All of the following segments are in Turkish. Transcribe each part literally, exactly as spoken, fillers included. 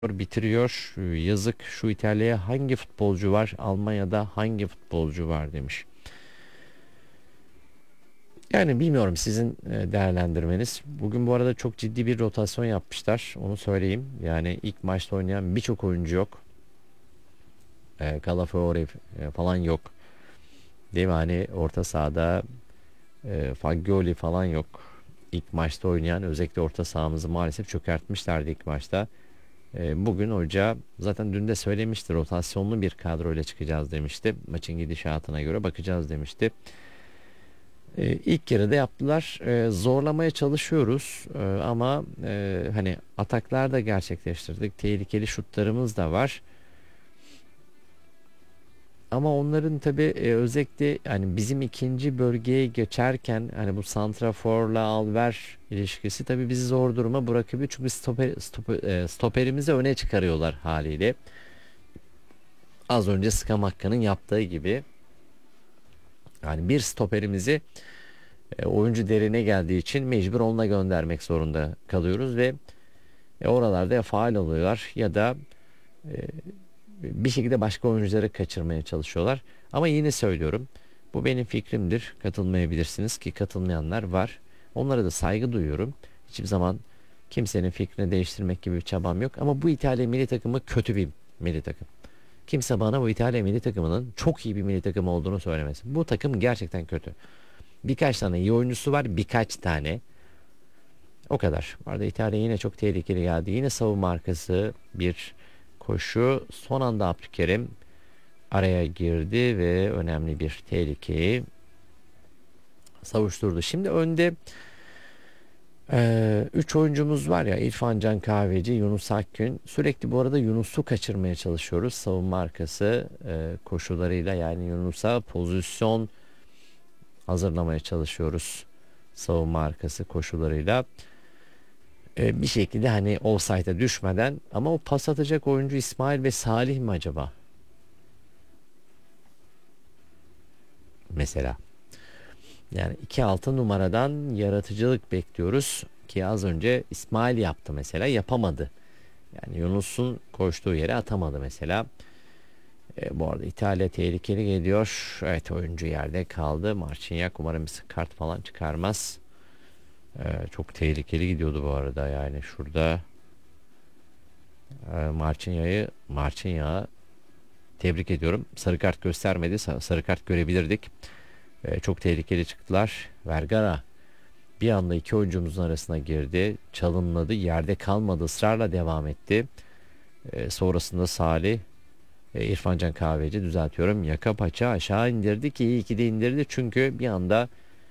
bitiriyor. Yazık, şu İtalya'ya hangi futbolcu var? Almanya'da hangi futbolcu var demiş. Yani bilmiyorum sizin e, değerlendirmeniz. Bugün bu arada çok ciddi bir rotasyon yapmışlar. Onu söyleyeyim. Yani ilk maçta oynayan birçok oyuncu yok. E, Calafiori e, falan yok. Değil mi? Hani orta sahada e, Fagioli falan yok. İlk maçta oynayan özellikle orta sahamızı maalesef çökertmişlerdi ilk maçta. E, bugün hoca zaten dün de söylemişti, rotasyonlu bir kadroyla çıkacağız demişti. Maçın gidişatına göre bakacağız demişti. E, ilk yarıda yaptılar. E, zorlamaya çalışıyoruz E, ama e, hani ataklar da gerçekleştirdik. Tehlikeli şutlarımız da var. Ama onların tabi özellikle yani bizim ikinci bölgeye geçerken hani bu santraforla alver ilişkisi tabi bizi zor duruma bırakıyor. Çünkü stoper, stoper, e, stoperimizi öne çıkarıyorlar haliyle. Az önce Skamakka'nın yaptığı gibi. Yani bir stoperimizi e, oyuncu derine geldiği için mecbur onunla göndermek zorunda kalıyoruz ve e, oralarda ya faal oluyorlar ya da e, bir şekilde başka oyuncuları kaçırmaya çalışıyorlar. Ama yine söylüyorum, bu benim fikrimdir. Katılmayabilirsiniz ki katılmayanlar var. Onlara da saygı duyuyorum. Hiçbir zaman kimsenin fikrini değiştirmek gibi bir çabam yok. Ama bu İtalya milli takımı kötü bir milli takım. Kimse bana bu İtalya milli takımının çok iyi bir milli takım olduğunu söylemesin. Bu takım gerçekten kötü. Birkaç tane iyi oyuncusu var. Birkaç tane. O kadar. Bu arada İtalya yine çok tehlikeli geldi. Yine savunma arkası bir koşu. Son anda Abdülkerim araya girdi ve önemli bir tehlikeyi savuşturdu. Şimdi önde üç oyuncumuz var ya, İrfan Can Kahveci, Yunus Akgün. Sürekli bu arada Yunus'u kaçırmaya çalışıyoruz. Savunma arkası e, koşularıyla, yani Yunus'a pozisyon hazırlamaya çalışıyoruz. Savunma arkası koşularıyla. E, bir şekilde hani offside'a düşmeden, ama o pas atacak oyuncu İsmail ve Salih mi acaba? Mesela. Yani iki altı numaradan yaratıcılık bekliyoruz ki az önce İsmail yaptı mesela, yapamadı. Yani Yunus'un koştuğu yere atamadı mesela. E, bu arada İtalya tehlikeli geliyor. Evet, oyuncu yerde kaldı. Marciniak umarım bir kart falan çıkarmaz. E, çok tehlikeli gidiyordu bu arada, yani şurada e, Marciniak'ı Marciniak'ı tebrik ediyorum. Sarı kart göstermedi. Sarı kart görebilirdik. E, çok tehlikeli çıktılar. Vergara bir anda iki oyuncumuzun arasına girdi. Çalımladı. Yerde kalmadı. Israrla devam etti. E, sonrasında Salih e, İrfan Can Kahveci, düzeltiyorum, yaka paça aşağı indirdi ki iyi ki de indirdi. Çünkü bir anda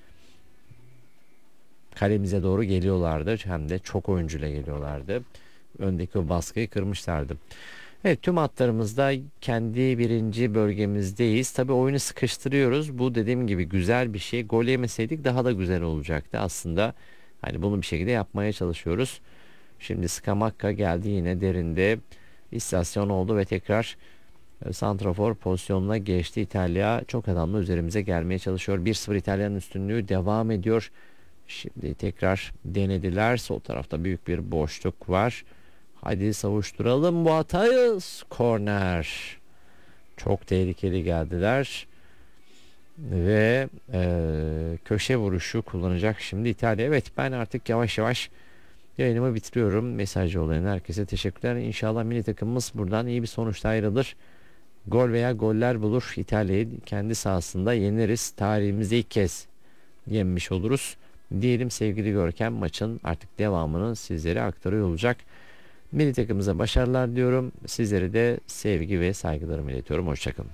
kalemize doğru geliyorlardı. Hem de çok oyuncuyla geliyorlardı. Öndeki o baskıyı kırmışlardı. Evet, tüm hatlarımızda kendi birinci bölgemizdeyiz. Tabii oyunu sıkıştırıyoruz. Bu dediğim gibi güzel bir şey. Gol yemeseydik daha da güzel olacaktı aslında. Hani bunu bir şekilde yapmaya çalışıyoruz. Şimdi Skamakka geldi yine derinde. İstasyon oldu ve tekrar e, santrafor pozisyonuna geçti. İtalya çok adamlı üzerimize gelmeye çalışıyor. bir sıfır İtalya'nın üstünlüğü devam ediyor. Şimdi tekrar denediler. Sol tarafta büyük bir boşluk var. Hadi savuşturalım bu hatayı. Korner. Çok tehlikeli geldiler. Ve e, köşe vuruşu kullanacak şimdi İtalya. Evet, ben artık yavaş yavaş yayınımı bitiriyorum. Mesajı olan herkese teşekkürler. İnşallah milli takımımız buradan iyi bir sonuçla ayrılır. Gol veya goller bulur. İtalya'yı kendi sahasında yeneriz. Tarihimizde ilk kez yenmiş oluruz. Diyelim sevgili Görkem, maçın artık devamını sizlere aktarıyor olacak. Milli takımımıza başarılar diyorum. Sizlere de sevgi ve saygılarımı iletiyorum. Hoşçakalın.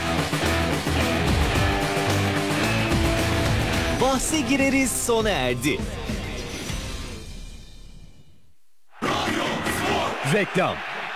Bahse gireriz sona erdi. Reklam.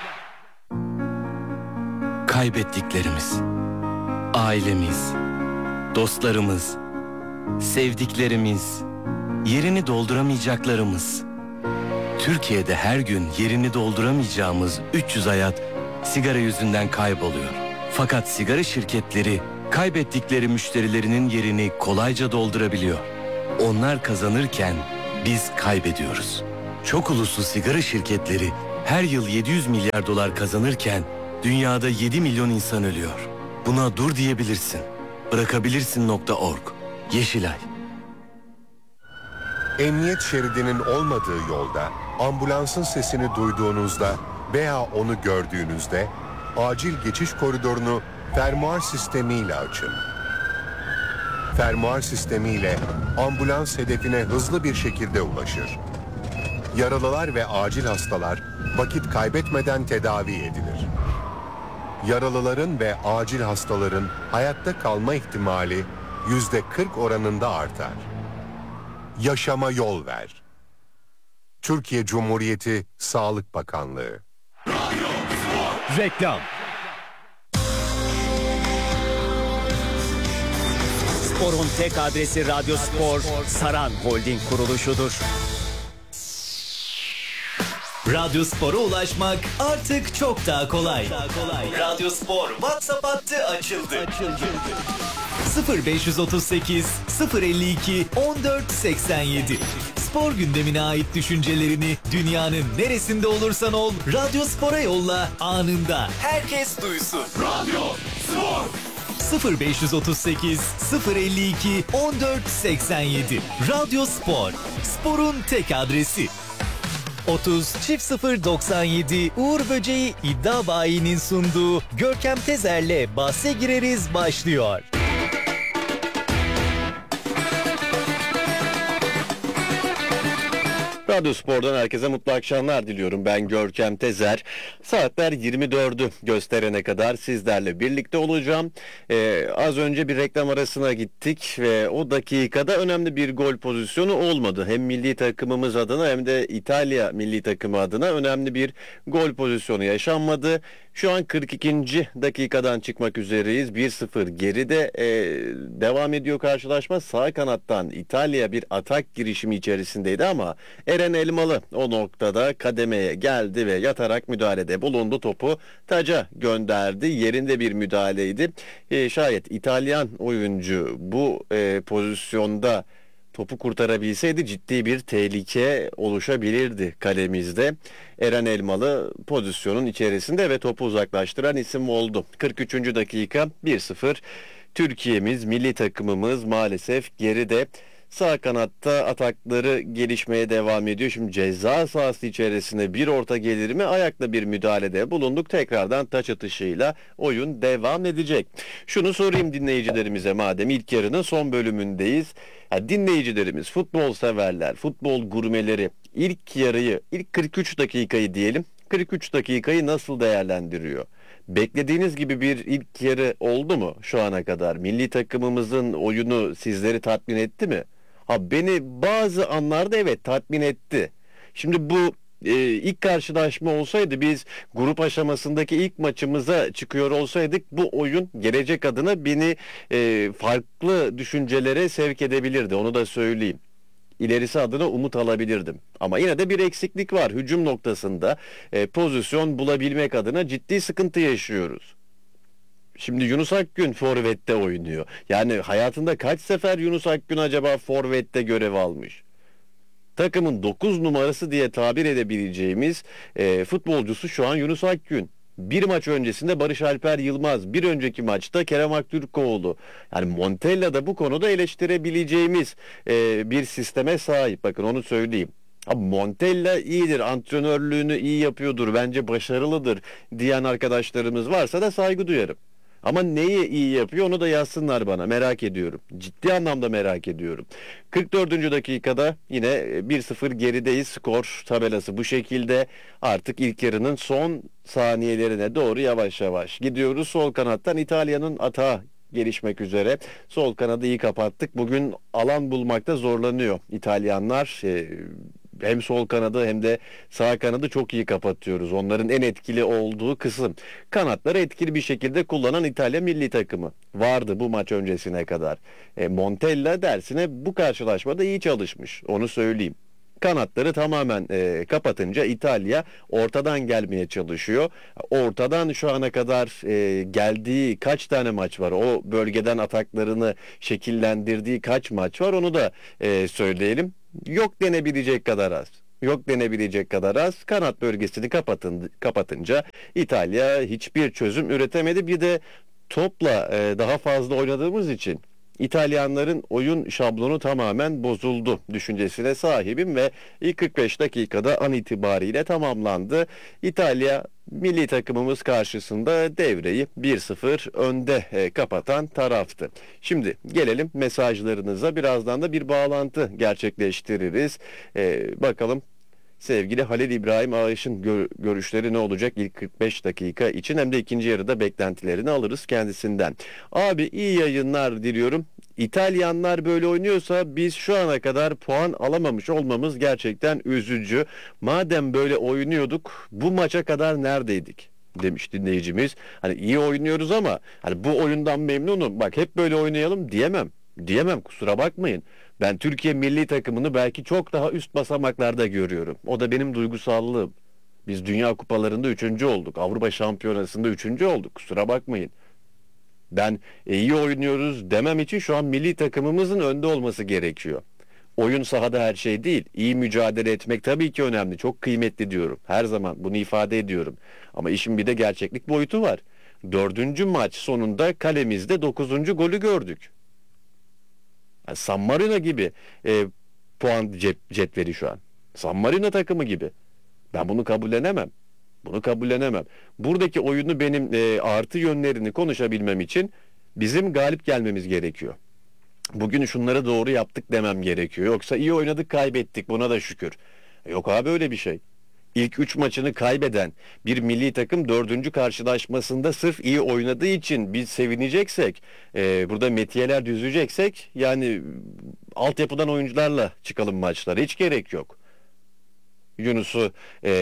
Kaybettiklerimiz, ailemiz, dostlarımız, sevdiklerimiz, yerini dolduramayacaklarımız. Türkiye'de her gün yerini dolduramayacağımız üç yüz hayat sigara yüzünden kayboluyor. Fakat sigara şirketleri kaybettikleri müşterilerinin yerini kolayca doldurabiliyor. Onlar kazanırken biz kaybediyoruz. Çok uluslu sigara şirketleri her yıl yedi yüz milyar dolar kazanırken dünyada yedi milyon insan ölüyor. Buna dur diyebilirsin. Bırakabilirsin nokta org. Yeşilay. Emniyet şeridinin olmadığı yolda ambulansın sesini duyduğunuzda veya onu gördüğünüzde acil geçiş koridorunu fermuar sistemiyle açın. Fermuar sistemiyle ambulans hedefine hızlı bir şekilde ulaşır. Yaralılar ve acil hastalar vakit kaybetmeden tedavi edilir. Yaralıların ve acil hastaların hayatta kalma ihtimali yüzde kırk oranında artar. Yaşama yol ver. Türkiye Cumhuriyeti Sağlık Bakanlığı. Reklam. Spor'un tek adresi Radyo Spor, Saran Holding kuruluşudur. Radyo Spor'a ulaşmak artık çok daha kolay. Radyo Spor WhatsApp hattı açıldı. sıfır beş otuz sekiz sıfır elli iki on dört seksen yedi. Spor gündemine ait düşüncelerini dünyanın neresinde olursan ol Radyo Spor'a yolla, anında herkes duysun. Radyo Spor. sıfır beş otuz sekiz sıfır elli iki on dört seksen yedi. Radyo Spor. Sporun tek adresi. otuz çift sıfır doksan yedi Uğur Böceği İddia Bayi'nin sunduğu Görkem Tezer'le bahse gireriz başlıyor. Radyo Spor'dan herkese mutlu akşamlar diliyorum. Ben Görkem Tezer. Saatler yirmi dördü gösterene kadar sizlerle birlikte olacağım. Ee, az önce bir reklam arasına gittik ve o dakikada önemli bir gol pozisyonu olmadı. Hem milli takımımız adına hem de İtalya milli takımı adına önemli bir gol pozisyonu yaşanmadı. Şu an kırk ikinci dakikadan çıkmak üzereyiz. bir sıfır geride ee, devam ediyor karşılaşma. Sağ kanattan İtalya bir atak girişimi içerisindeydi ama Eren Elmalı o noktada kademeye geldi ve yatarak müdahalede bulundu. Topu taca gönderdi. Yerinde bir müdahaleydi. E, şayet İtalyan oyuncu bu e, pozisyonda topu kurtarabilseydi ciddi bir tehlike oluşabilirdi kalemizde. Eren Elmalı pozisyonun içerisinde ve topu uzaklaştıran isim oldu. kırk üçüncü dakika bir sıfır. Türkiye'miz, milli takımımız maalesef geride. Sağ kanatta atakları gelişmeye devam ediyor. Şimdi ceza sahası içerisine bir orta gelir mi? Ayakla bir müdahalede bulunduk. Tekrardan taç atışıyla oyun devam edecek. Şunu sorayım dinleyicilerimize madem ilk yarının son bölümündeyiz. Ya dinleyicilerimiz, futbol severler, futbol gurmeleri ilk yarıyı, ilk kırk üç dakikayı diyelim. kırk üç dakikayı nasıl değerlendiriyor? Beklediğiniz gibi bir ilk yarı oldu mu şu ana kadar? Milli takımımızın oyunu sizleri tatmin etti mi? Ha beni bazı anlarda evet tatmin etti. Şimdi bu e, ilk karşılaşma olsaydı biz grup aşamasındaki ilk maçımıza çıkıyor olsaydık bu oyun gelecek adına beni e, farklı düşüncelere sevk edebilirdi. Onu da söyleyeyim. İlerisi adına umut alabilirdim. Ama yine de bir eksiklik var. Hücum noktasında e, pozisyon bulabilmek adına ciddi sıkıntı yaşıyoruz. Şimdi Yunus Akgün forvette oynuyor. Yani hayatında kaç sefer Yunus Akgün acaba forvette görev almış? Takımın dokuz numarası diye tabir edebileceğimiz e, futbolcusu şu an Yunus Akgün. Bir maç öncesinde Barış Alper Yılmaz, bir önceki maçta Kerem Aktürkoğlu. Yani Montella da bu konuda eleştirebileceğimiz e, bir sisteme sahip. Bakın onu söyleyeyim. Abi Montella iyidir, antrenörlüğünü iyi yapıyordur, bence başarılıdır diyen arkadaşlarımız varsa da saygı duyarım. Ama neyi iyi yapıyor onu da yazsınlar bana, merak ediyorum. Ciddi anlamda merak ediyorum. kırk dördüncü dakikada yine bir sıfır gerideyiz. Skor tabelası bu şekilde. Artık ilk yarının son saniyelerine doğru yavaş yavaş gidiyoruz. Sol kanattan İtalya'nın atağı gelişmek üzere. Sol kanadı iyi kapattık. Bugün alan bulmakta zorlanıyor İtalyanlar. Ee, hem sol kanadı hem de sağ kanadı çok iyi kapatıyoruz. Onların en etkili olduğu kısım. Kanatları etkili bir şekilde kullanan İtalya milli takımı vardı bu maç öncesine kadar. E, Montella dersine bu karşılaşmada iyi çalışmış. Onu söyleyeyim. Kanatları tamamen e, kapatınca İtalya ortadan gelmeye çalışıyor. Ortadan şu ana kadar e, geldiği kaç tane maç var? O bölgeden ataklarını şekillendirdiği kaç maç var? Onu da e, söyleyelim. Yok denebilecek kadar az. yok denebilecek kadar az. Kanat bölgesini kapatın, kapatınca İtalya hiçbir çözüm üretemedi. Bir de topla e, daha fazla oynadığımız için İtalyanların oyun şablonu tamamen bozuldu düşüncesine sahibim ve ilk kırk beş dakikada an itibariyle tamamlandı. İtalya milli takımımız karşısında devreyi bir sıfır önde e, kapatan taraftı. Şimdi gelelim mesajlarınıza. Birazdan da bir bağlantı gerçekleştiririz. E, bakalım sevgili Halil İbrahim Ağaç'ın gör- görüşleri ne olacak ilk kırk beş dakika için, hem de ikinci yarıda beklentilerini alırız kendisinden. Abi iyi yayınlar diliyorum. İtalyanlar böyle oynuyorsa biz şu ana kadar puan alamamış olmamız gerçekten üzücü. Madem böyle oynuyorduk bu maça kadar neredeydik demiş dinleyicimiz. Hani iyi oynuyoruz ama hani bu oyundan memnunum. Bak hep böyle oynayalım diyemem. Diyemem, kusura bakmayın. Ben Türkiye milli takımını belki çok daha üst basamaklarda görüyorum. O da benim duygusallığım. Biz Dünya Kupalarında üçüncü olduk. Avrupa Şampiyonası'nda üçüncü olduk. Kusura bakmayın. Ben e, iyi oynuyoruz demem için şu an milli takımımızın önde olması gerekiyor. Oyun sahada her şey değil. İyi mücadele etmek tabii ki önemli. Çok kıymetli diyorum. Her zaman bunu ifade ediyorum. Ama işin bir de gerçeklik boyutu var. Dördüncü maç sonunda kalemizde dokuzuncu golü gördük. Yani San Marino gibi e, puan cep, cetveli şu an. San Marino takımı gibi. Ben bunu kabullenemem. Bunu kabullenemem. Buradaki oyunu benim e, artı yönlerini konuşabilmem için bizim galip gelmemiz gerekiyor. Bugün şunları doğru yaptık demem gerekiyor. Yoksa iyi oynadık, kaybettik, buna da şükür. Yok abi öyle bir şey. İlk üç maçını kaybeden bir milli takım dördüncü karşılaşmasında sırf iyi oynadığı için biz sevineceksek, e, burada metiyeler düzeceksek yani altyapıdan oyuncularla çıkalım maçlara. Hiç gerek yok. Yunus'u e,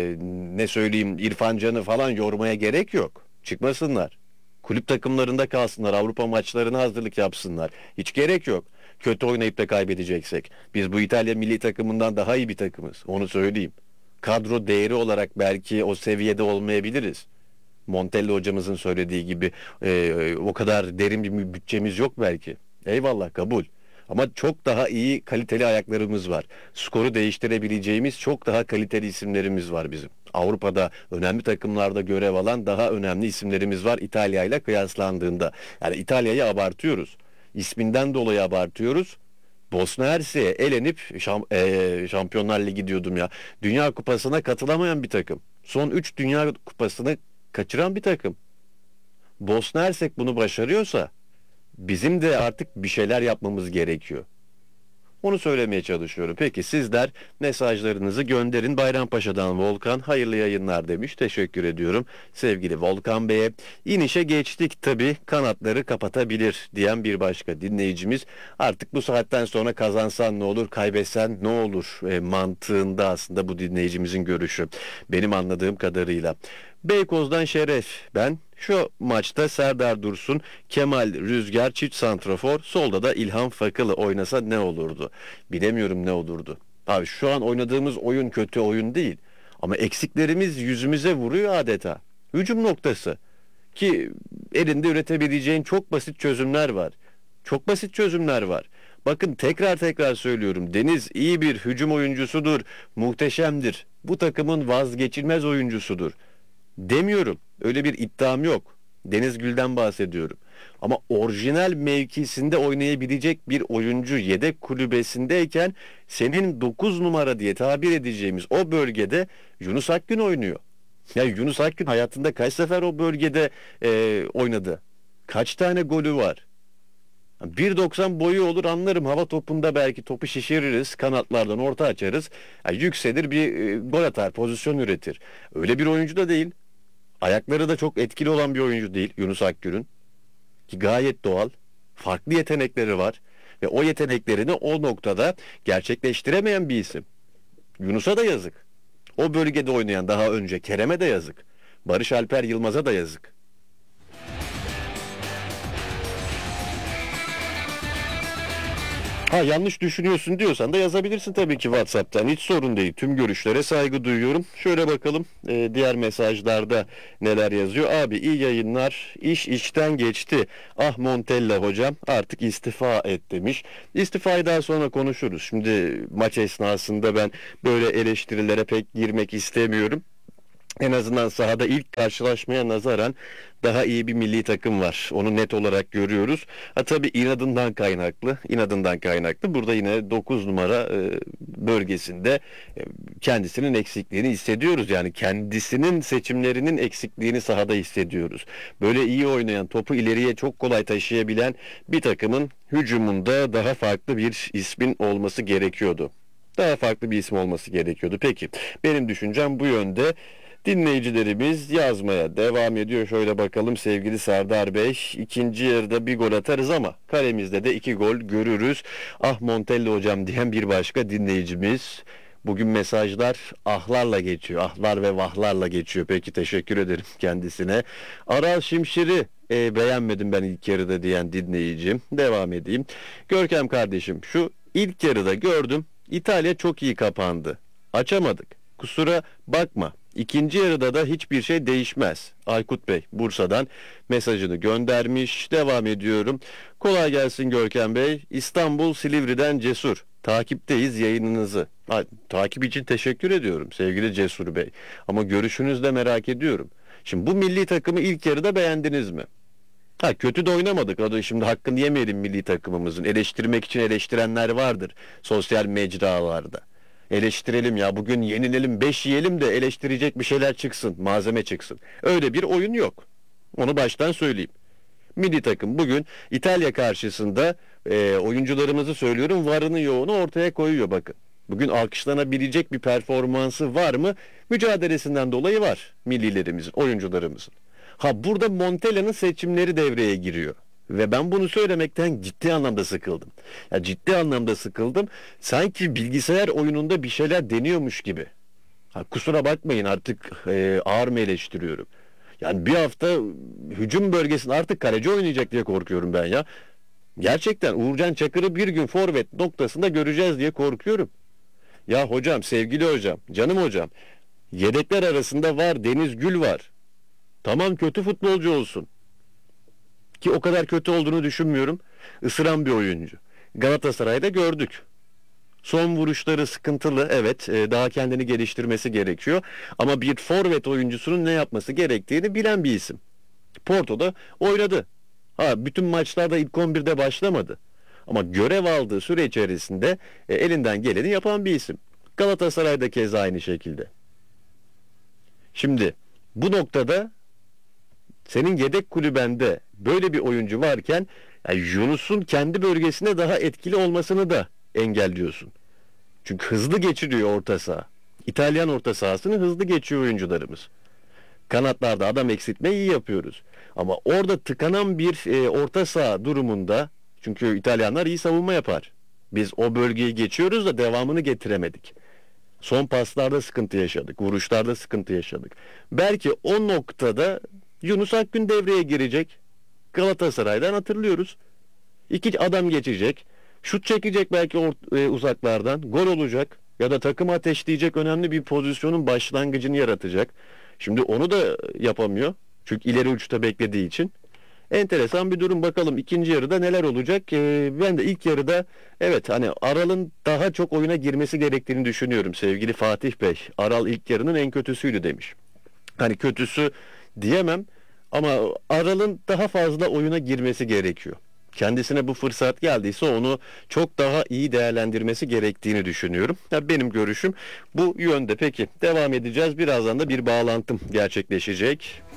ne söyleyeyim İrfan Can'ı falan yormaya gerek yok. Çıkmasınlar. Kulüp takımlarında kalsınlar. Avrupa maçlarına hazırlık yapsınlar. Hiç gerek yok. Kötü oynayıp da kaybedeceksek. Biz bu İtalya milli takımından daha iyi bir takımız. Onu söyleyeyim. Kadro değeri olarak belki o seviyede olmayabiliriz. Montello hocamızın söylediği gibi e, o kadar derin bir bütçemiz yok belki. Eyvallah, kabul. Ama çok daha iyi kaliteli ayaklarımız var. Skoru değiştirebileceğimiz çok daha kaliteli isimlerimiz var bizim. Avrupa'da önemli takımlarda görev alan daha önemli isimlerimiz var İtalya ile kıyaslandığında. Yani İtalya'yı abartıyoruz. İsminden dolayı abartıyoruz. Bosna Hersek'e elenip şam, e, Şampiyonlar Ligi diyordum ya. Dünya Kupası'na katılamayan bir takım. Son üç Dünya Kupası'nı kaçıran bir takım. Bosna Hersek bunu başarıyorsa bizim de artık bir şeyler yapmamız gerekiyor. Onu söylemeye çalışıyorum. Peki sizler mesajlarınızı gönderin. Bayrampaşa'dan Volkan hayırlı yayınlar demiş. Teşekkür ediyorum sevgili Volkan Bey'e. İnişe geçtik tabii, kanatları kapatabilir diyen bir başka dinleyicimiz. Artık bu saatten sonra kazansan ne olur, kaybetsen ne olur e, mantığında aslında bu dinleyicimizin görüşü. Benim anladığım kadarıyla. Beykoz'dan Şeref, ben şu maçta Serdar Dursun, Kemal Rüzgar çift santrafor, solda da İlhan Fakılı oynasa ne olurdu? Bilemiyorum ne olurdu. Abi şu an oynadığımız oyun kötü oyun değil. Ama eksiklerimiz yüzümüze vuruyor adeta. Hücum noktası. Ki elinde üretebileceğin çok basit çözümler var. Çok basit çözümler var. Bakın tekrar tekrar söylüyorum. Deniz iyi bir hücum oyuncusudur, muhteşemdir. Bu takımın vazgeçilmez oyuncusudur. Demiyorum. Öyle bir iddiam yok. Deniz Gül'den bahsediyorum. Ama orijinal mevkisinde oynayabilecek bir oyuncu yedek kulübesindeyken senin dokuz numara diye tabir edeceğimiz o bölgede Yunus Akgün oynuyor. Ya Yunus Akgün hayatında kaç sefer o bölgede e, oynadı? Kaç tane golü var? bir doksan boyu olur anlarım, hava topunda belki topu şişiririz, kanatlardan orta açarız, yani yükselir bir e, gol atar, pozisyon üretir. Öyle bir oyuncu da değil. Ayakları da çok etkili olan bir oyuncu değil Yunus Akgün'ün. Ki gayet doğal. Farklı yetenekleri var. Ve o yeteneklerini o noktada gerçekleştiremeyen bir isim. Yunus'a da yazık. O bölgede oynayan daha önce Kerem'e de yazık. Barış Alper Yılmaz'a da yazık. Ha, yanlış düşünüyorsun diyorsan da yazabilirsin tabii ki WhatsApp'tan. Hiç sorun değil. Tüm görüşlere saygı duyuyorum. Şöyle bakalım e, diğer mesajlarda neler yazıyor. Abi iyi yayınlar. İş işten geçti. Ah Montella hocam artık istifa et demiş. İstifayı daha sonra konuşuruz. Şimdi maç esnasında ben böyle eleştirilere pek girmek istemiyorum. En azından sahada ilk karşılaşmaya nazaran daha iyi bir milli takım var. Onu net olarak görüyoruz. Ha tabii inadından kaynaklı, inadından kaynaklı. Burada yine dokuz numara e, bölgesinde e, kendisinin eksikliğini hissediyoruz. Yani kendisinin seçimlerinin eksikliğini sahada hissediyoruz. Böyle iyi oynayan, topu ileriye çok kolay taşıyabilen bir takımın hücumunda daha farklı bir ismin olması gerekiyordu. Daha farklı bir isim olması gerekiyordu. Peki, benim düşüncem bu yönde. Dinleyicilerimiz yazmaya devam ediyor. Şöyle bakalım sevgili Serdar Bey. İkinci yarıda bir gol atarız ama kalemizde de iki gol görürüz. Ah Montella hocam diyen bir başka dinleyicimiz. Bugün mesajlar ahlarla geçiyor. Ahlar ve vahlarla geçiyor. Peki, teşekkür ederim kendisine. Aral Şimşir'i e, beğenmedim ben ilk yarıda diyen dinleyicim. Devam edeyim. Görkem kardeşim, şu ilk yarıda gördüm. İtalya çok iyi kapandı. Açamadık. Kusura bakma. İkinci yarıda da hiçbir şey değişmez. Aykut Bey Bursa'dan mesajını göndermiş. Devam ediyorum. Kolay gelsin Görkem Bey. İstanbul Silivri'den Cesur. Takipteyiz yayınınızı. Ha, takip için teşekkür ediyorum sevgili Cesur Bey. Ama görüşünüzü de merak ediyorum. Şimdi bu milli takımı ilk yarıda beğendiniz mi? Ha, kötü de oynamadık. Adı şimdi hakkını yemeyelim milli takımımızın. Eleştirmek için eleştirenler vardır sosyal mecralarda. Eleştirelim ya, bugün yenilelim, beş yiyelim de eleştirecek bir şeyler çıksın, malzeme çıksın. Öyle bir oyun yok. Onu baştan söyleyeyim. Milli takım bugün İtalya karşısında e, oyuncularımızı söylüyorum, varını yoğunu ortaya koyuyor bakın. Bugün alkışlanabilecek bir performansı var mı? Mücadelesinden dolayı var millilerimizin, oyuncularımızın. Ha, burada Montella'nın seçimleri devreye giriyor. Ve ben bunu söylemekten ciddi anlamda sıkıldım. Ya ciddi anlamda sıkıldım. Sanki bilgisayar oyununda bir şeyler deniyormuş gibi. Ha, kusura bakmayın, artık e, ağır mı eleştiriyorum? Yani bir hafta hücum bölgesinde artık kaleci oynayacak diye korkuyorum ben ya. Gerçekten Uğurcan Çakır'ı bir gün forvet noktasında göreceğiz diye korkuyorum. Ya hocam, sevgili hocam, canım hocam, yedekler arasında var Deniz Gül var. Tamam, kötü futbolcu olsun. Ki o kadar kötü olduğunu düşünmüyorum. Isıran bir oyuncu. Galatasaray'da gördük. Son vuruşları sıkıntılı. Evet, daha kendini geliştirmesi gerekiyor. Ama bir forvet oyuncusunun ne yapması gerektiğini bilen bir isim. Porto'da oynadı. Ha, bütün maçlarda ilk on birde başlamadı. Ama görev aldığı süre içerisinde e, elinden geleni yapan bir isim. Galatasaray'da keza aynı şekilde. Şimdi bu noktada senin yedek kulübende böyle bir oyuncu varken yani Yunus'un kendi bölgesinde daha etkili olmasını da engelliyorsun. Çünkü hızlı geçiriyor orta saha. İtalyan orta sahasını hızlı geçiyor oyuncularımız. Kanatlarda adam eksiltmeyi iyi yapıyoruz. Ama orada tıkanan bir e, orta saha durumunda, çünkü İtalyanlar iyi savunma yapar. Biz o bölgeyi geçiyoruz da devamını getiremedik. Son paslarda sıkıntı yaşadık. Vuruşlarda sıkıntı yaşadık. Belki o noktada Yunus Akgün devreye girecek. Galatasaray'dan hatırlıyoruz. İki adam geçecek. Şut çekecek belki or- e, uzaklardan. Gol olacak. Ya da takımı ateşleyecek önemli bir pozisyonun başlangıcını yaratacak. Şimdi onu da yapamıyor. Çünkü ileri uçta beklediği için. Enteresan bir durum, bakalım ikinci yarıda neler olacak. Ee, ben de ilk yarıda evet hani Aral'ın daha çok oyuna girmesi gerektiğini düşünüyorum sevgili Fatih Bey. Aral ilk yarının en kötüsüydü demiş. Hani kötüsü diyemem ama Aral'ın daha fazla oyuna girmesi gerekiyor. Kendisine bu fırsat geldiyse onu çok daha iyi değerlendirmesi gerektiğini düşünüyorum. Ya benim görüşüm bu yönde. Peki devam edeceğiz. Birazdan da bir bağlantım gerçekleşecek.